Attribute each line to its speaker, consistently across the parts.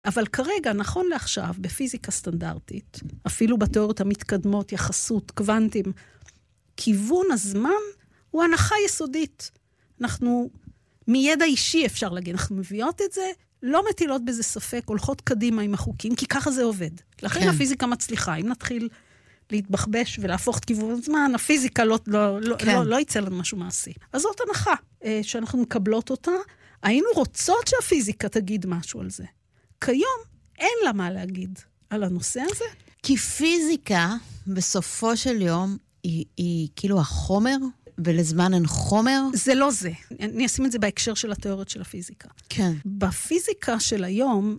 Speaker 1: אבל כרגע, נכון לעכשיו, בפיזיקה סטנדרטית, אפילו בתיאוריות המתקדמות, יחסות, קוונטים, כיוון הזמן הוא הנחה יסודית. אנחנו, מידע אישי אפשר להגיד, אנחנו מביאות את זה, לא מטילות בזה ספק, הולכות קדימה עם החוקים, כי ככה זה עובד. לכן כן. הפיזיקה מצליחה. אם נתחיל להתבחבש ולהפוך את כיוון הזמן, הפיזיקה לא יצא לנו משהו מעשי. אז זאת הנחה שאנחנו מקבלות אותה. היינו רוצות שהפיזיקה תגיד משהו על זה. כיום אין לה מה להגיד על הנושא הזה.
Speaker 2: כי פיזיקה, בסופו של יום, היא כאילו החומר, ולזמן אין חומר?
Speaker 1: זה לא זה. אני אשים את זה בהקשר של התיאוריות של הפיזיקה.
Speaker 2: כן.
Speaker 1: בפיזיקה של היום,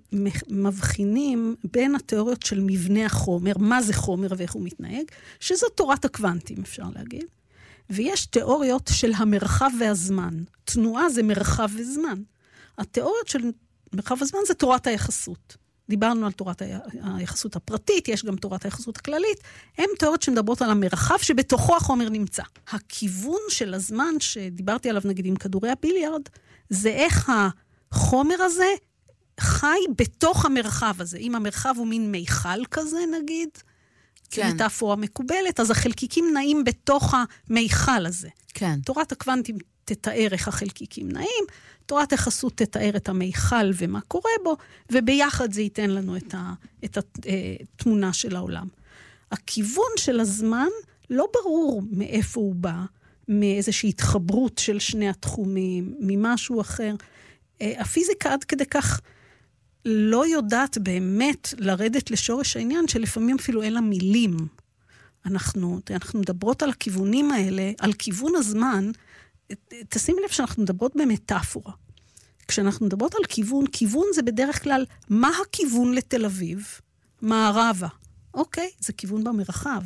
Speaker 1: מבחינים בין התיאוריות של מבנה החומר, מה זה חומר ואיך הוא מתנהג, שזו תורת הקוונטים, אפשר להגיד. ויש תיאוריות של המרחב והזמן. תנועה זה מרחב וזמן. התיאוריות של מרחב הזמן זה תורת היחסות. דיברנו על תורת היחסות הפרטית, יש גם תורת היחסות הכללית, הן תיאוריות שמדברות על המרחב שבתוכו החומר נמצא. הכיוון של הזמן שדיברתי עליו נגיד עם כדורי הביליארד, זה איך החומר הזה חי בתוך המרחב הזה. אם המרחב הוא מין מיכל כזה נגיד, כן. מטאפורה מקובלת, אז החלקיקים נעים בתוך המיכל הזה. כן. תורת הקוונטים תתאר איך החלקיקים נעים, תורת היחסות תתאר את המיכל ומה קורה בו, וביחד זה ייתן לנו את התמונה של העולם. הכיוון של הזמן לא ברור מאיפה הוא בא, מאיזושהי התחברות של שני התחומים, ממשהו אחר. הפיזיקה עד כדי כך לא יודעת באמת לרדת לשורש העניין, שלפעמים אפילו אין לה מילים. אנחנו מדברות על הכיוונים האלה, על כיוון הזמן, תשימי לב שאנחנו מדברות במטאפורה. כשאנחנו מדברות על כיוון, כיוון זה בדרך כלל, מה הכיוון לתל אביב? מערבה. אוקיי, זה כיוון במרחב.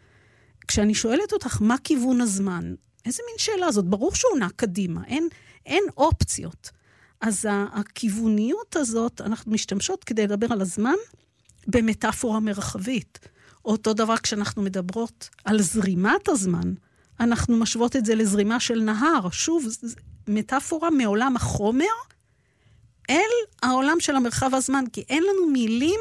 Speaker 1: כשאני שואלת אותך, מה כיוון הזמן? איזה מין שאלה זאת? ברור שהוא נע קדימה, אין אופציות. אז הכיווניות הזאת, אנחנו משתמשות כדי לדבר על הזמן, במטאפורה מרחבית. אותו דבר כשאנחנו מדברות על זרימת הזמן, אנחנו משוות את זה לזרימה של נהר. שוב, מטאפורה מעולם החומר אל העולם של המרחב הזמן, כי אין לנו מילים,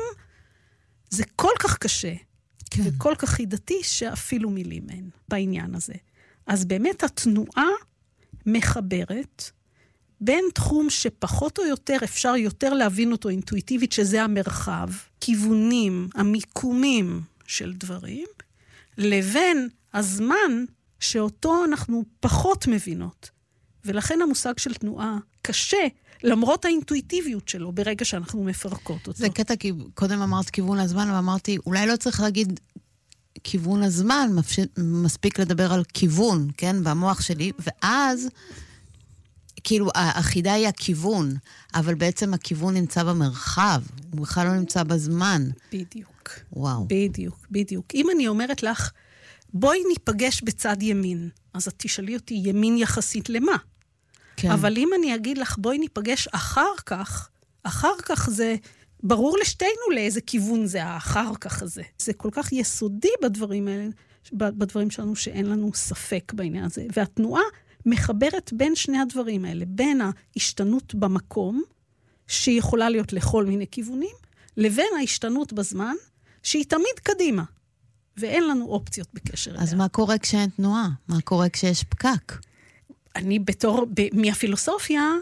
Speaker 1: זה כל כך קשה, כן. וכל כך חידתי, שאפילו מילים אין בעניין הזה. אז באמת התנועה מחברת בין תחום שפחות או יותר אפשר יותר להבין אותו אינטואיטיבית, שזה המרחב, כיוונים, המיקומים של דברים, לבין הזמן שאותו אנחנו פחות מבינות. ולכן המושג של תנועה קשה, למרות האינטואיטיביות שלו, ברגע שאנחנו מפרקות אותו.
Speaker 2: זה קטע, כי קודם אמרת כיוון הזמן, ואמרתי, אולי לא צריך להגיד כיוון הזמן, מספיק לדבר על כיוון, כן, במוח שלי, ואז, כאילו, החידה היא הכיוון, אבל בעצם הכיוון נמצא במרחב, הוא בכלל לא נמצא בזמן.
Speaker 1: בדיוק.
Speaker 2: וואו.
Speaker 1: בדיוק. אם אני אומרת לך, בואי ניפגש בצד ימין, אז את תשאלי אותי, ימין יחסית למה? כן. אבל אם אני אגיד לך, בואי ניפגש אחר כך זה ברור לשתינו לאיזה כיוון זה האחר כך הזה. זה כל כך יסודי בדברים האלה, בדברים שלנו שאין לנו ספק בעניין הזה. והתנועה מחברת בין שני הדברים האלה, בין ההשתנות במקום, שהיא יכולה להיות לכל מיני כיוונים, לבין ההשתנות בזמן, שהיא תמיד קדימה. ואין לנו אופציות בקשר אליה.
Speaker 2: אז מה קורה כשאין תנועה? מה קורה כשיש פקק?
Speaker 1: אני מהפילוסופיה,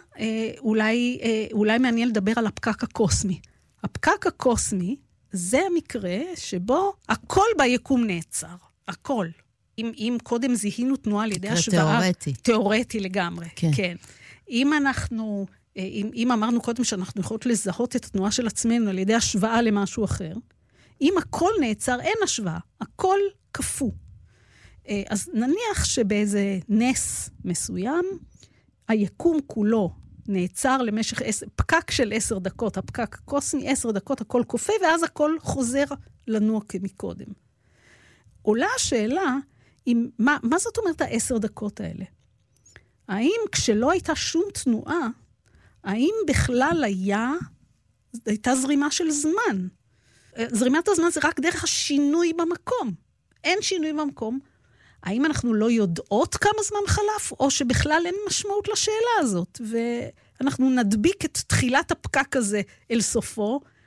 Speaker 1: אולי מעניין לדבר על הפקק הקוסמי. הפקק הקוסמי זה המקרה שבו הכל ביקום נעצר. הכל. אם קודם זיהינו תנועה על ידי השוואה... תיאורטי לגמרי. כן. אם אמרנו קודם שאנחנו יכולות לזהות את התנועה של עצמנו על ידי השוואה למשהו אחר, אם הכל נעצר, אין השוואה. הכל קפוא. אז נניח שבאיזה נס מסוים, היקום כולו נעצר למשך פקק של 10 דקות, הפקק הקוסמי, 10 דקות, הכל קופא, ואז הכל חוזר לנוע כמקודם. עולה השאלה, מה זאת אומרת 10 דקות האלה? האם כשלא הייתה שום תנועה, האם בכלל הייתה זרימה של זמן? זרימת הזמן זה רק דרך השינוי במקום. אין שינוי במקום. האם אנחנו לא יודעות כמה זמן חלף, או שבכלל אין משמעות לשאלה הזאת, ואנחנו נדביק את תחילת הפקק הזה אל סופו,